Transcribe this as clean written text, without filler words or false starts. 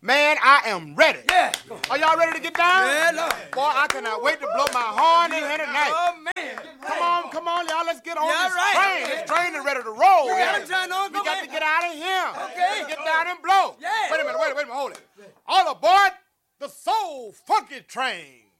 Man, I am ready. Yeah. Are y'all ready to get down? Yeah, Lord. Boy, I cannot wait to blow my horn in here tonight. Oh, man. Come on, y'all. Let's get on Yeah, this right. train. This train is ready to roll. You got here. it turned on, We go got ahead. to get out of here. Okay. Get down and blow. Yeah. Wait a minute, hold it. All aboard the Soul Funky Train.